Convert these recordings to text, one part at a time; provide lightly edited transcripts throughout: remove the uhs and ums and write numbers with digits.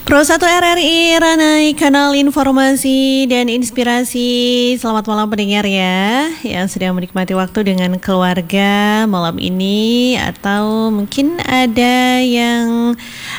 Pro 1 RRI Ranai Kanal Informasi dan Inspirasi. Selamat malam pendengar ya, yang sedang menikmati waktu dengan keluarga malam ini, atau mungkin ada yang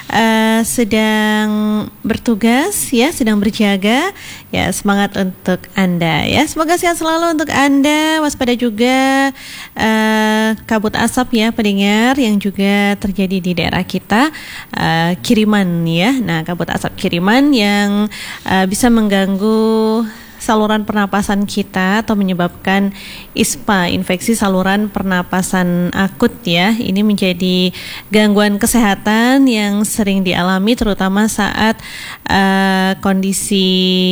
sedang bertugas ya, sedang berjaga ya. Semangat untuk Anda ya, semoga sehat selalu untuk Anda. Waspada juga kabut asap ya pendengar, yang juga terjadi di daerah kita, kiriman ya. Nah, kabut asap kiriman yang bisa mengganggu saluran pernapasan kita atau menyebabkan ISPA, infeksi saluran pernapasan akut ya. Ini menjadi gangguan kesehatan yang sering dialami terutama saat kondisi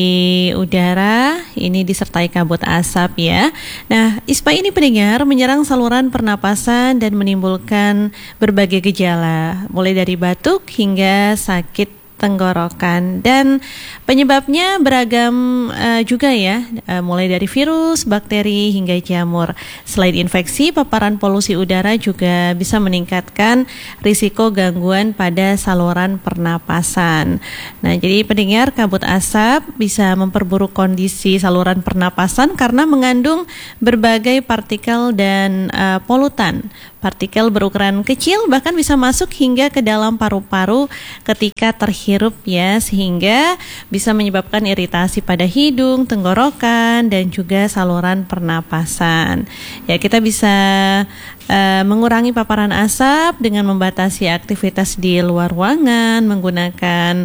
udara ini disertai kabut asap ya. Nah, ISPA ini pendengar menyerang saluran pernapasan dan menimbulkan berbagai gejala, mulai dari batuk hingga sakit tenggorokan, dan penyebabnya beragam juga ya, mulai dari virus, bakteri hingga jamur. Selain infeksi, paparan polusi udara juga bisa meningkatkan risiko gangguan pada saluran pernapasan. Nah, jadi pendengar, kabut asap bisa memperburuk kondisi saluran pernapasan karena mengandung berbagai partikel dan polutan. Partikel berukuran kecil bahkan bisa masuk hingga ke dalam paru-paru ketika terhirup ya, sehingga bisa menyebabkan iritasi pada hidung, tenggorokan, dan juga saluran pernapasan. Ya, kita bisa mengurangi paparan asap dengan membatasi aktivitas di luar ruangan, menggunakan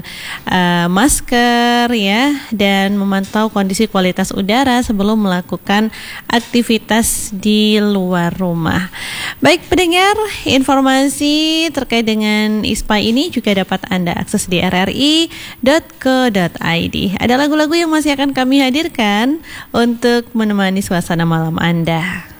masker ya, dan memantau kondisi kualitas udara sebelum melakukan aktivitas di luar rumah. Baik pendengar, informasi terkait dengan ISPA ini juga dapat Anda akses di rri.co.id. Ada lagu-lagu yang masih akan kami hadirkan untuk menemani suasana malam Anda.